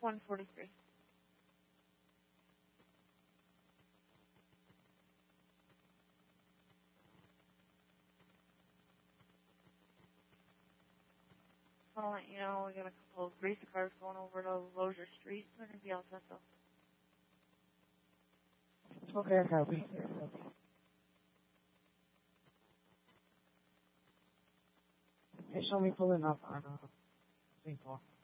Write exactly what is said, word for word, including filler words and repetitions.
one forty-three. I'll let you know, we got a couple of race cars going over to Lozier Street. They're going to be all set though. Okay, I copy. Hey, show me pulling up on uh, Saint Paul.